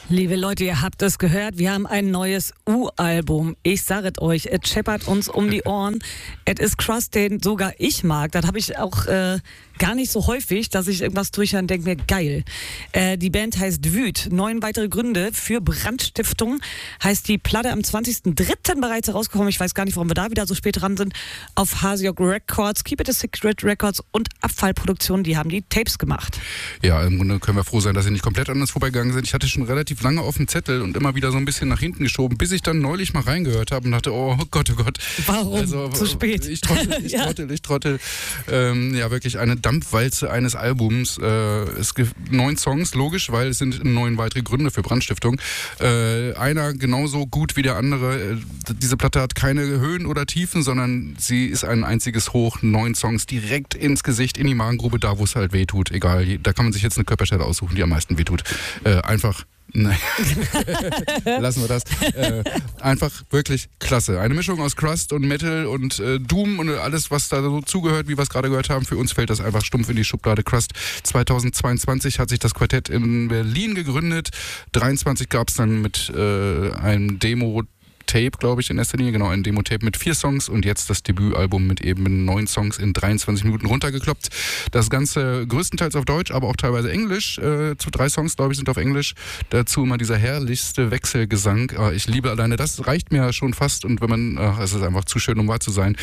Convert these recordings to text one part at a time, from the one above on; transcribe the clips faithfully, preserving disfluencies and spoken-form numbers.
Liebe Leute, ihr habt es gehört, wir haben ein neues U-Album. Ich sage es euch, es scheppert uns um die Ohren. Es ist Crust, den sogar ich mag. Das habe ich auch äh, gar nicht so häufig, dass ich irgendwas durchhöre und denke mir, geil. Äh, die Band heißt Wüt. Neun weitere Gründe für Brandstiftung heißt die Platte am zwanzigsten dritten bereits herausgekommen. Ich weiß gar nicht, warum wir da wieder so spät dran sind. Auf Hasiok Records, Keep It a Secret Records und Abfallproduktion, die haben die Tapes gemacht. Ja, im Grunde können wir froh sein, dass sie nicht komplett an uns vorbeigegangen sind. Ich hatte schon relativ lange auf dem Zettel und immer wieder so ein bisschen nach hinten geschoben, bis ich dann neulich mal reingehört habe und dachte, oh Gott, oh Gott. Warum? Also, zu spät. Ich trottel, ich ja. trottel, ich trottel. Ähm, ja, wirklich eine Dampfwalze eines Albums. Äh, es gibt neun Songs, logisch, weil es sind neun weitere Gründe für Brandstiftung. Äh, einer genauso gut wie der andere. Diese Platte hat keine Höhen oder Tiefen, sondern sie ist ein einziges Hoch. Neun Songs direkt ins Gesicht, in die Magengrube, da wo es halt weh tut. Egal, da kann man sich jetzt eine Körperstelle aussuchen, die am meisten weh tut. Äh, einfach Nein, lassen wir das. Äh, einfach wirklich klasse. Eine Mischung aus Crust und Metal und äh, Doom und alles, was da so zugehört, wie wir es gerade gehört haben. Für uns fällt das einfach stumpf in die Schublade Crust. zweitausendzweiundzwanzig hat sich das Quartett in Berlin gegründet. dreiundzwanzig gab es dann mit äh, einem Demo Tape, glaube ich, in erster Linie, genau, ein Demo-Tape mit vier Songs und jetzt das Debütalbum mit eben neun Songs in dreiundzwanzig Minuten runtergekloppt. Das Ganze größtenteils auf Deutsch, aber auch teilweise Englisch. Äh, zu drei Songs, glaube ich, sind auf Englisch. Dazu immer dieser herrlichste Wechselgesang. Äh, ich liebe alleine, das reicht mir schon fast und wenn man, ach, es ist einfach zu schön, um wahr zu sein.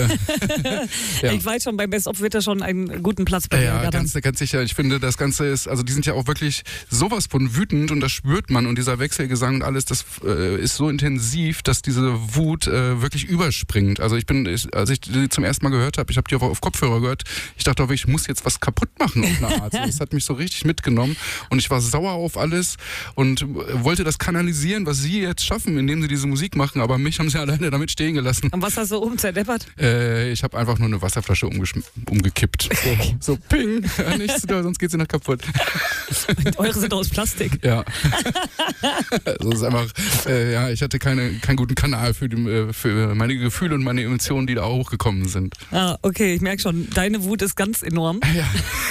ja. Ich weiß schon, beim Best-of wird er schon einen guten Platz bei Ja, ganz, ganz sicher. Ich finde, das Ganze ist, also die sind ja auch wirklich sowas von wütend und das spürt man und dieser Wechselgesang und alles, das äh, ist so intensiv, dass diese Wut äh, wirklich überspringt. Also ich bin, ich, als ich die zum ersten Mal gehört habe, ich habe die auf, auf Kopfhörer gehört, ich dachte auch, ich muss jetzt was kaputt machen auf eine Art. Das hat mich so richtig mitgenommen und ich war sauer auf alles und wollte das kanalisieren, was sie jetzt schaffen, indem sie diese Musik machen, aber mich haben sie alleine damit stehen gelassen. Und was hast du oben zerdeppert? Äh, ich habe einfach nur eine Wasserflasche umgekippt. So, so ping, ja, nichts, sonst geht sie noch kaputt. Und eure sind aus Plastik. Ja. Also es ist einfach, äh, ja, ich hatte keine keinen guten Kanal für, die, für meine Gefühle und meine Emotionen, die da hochgekommen sind. Ah, okay, ich merke schon, deine Wut ist ganz enorm. Ja.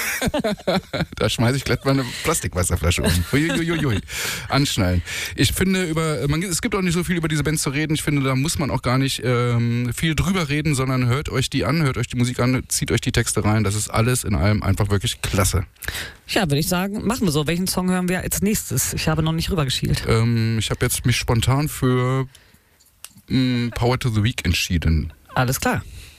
Da schmeiße ich glatt mal eine Plastikwasserflasche um. Uiuiui. Anschnallen. Ich finde, über, man, es gibt auch nicht so viel über diese Bands zu reden. Ich finde, da muss man auch gar nicht ähm, viel drüber reden, sondern hört euch die an, hört euch die Musik an, zieht euch die Texte rein. Das ist alles in allem einfach wirklich klasse. Ja, würde ich sagen, machen wir so. Welchen Song hören wir als nächstes? Ich habe noch nicht rübergeschielt. Ähm, ich habe jetzt mich spontan für mh, Power to the Weak entschieden. Alles klar.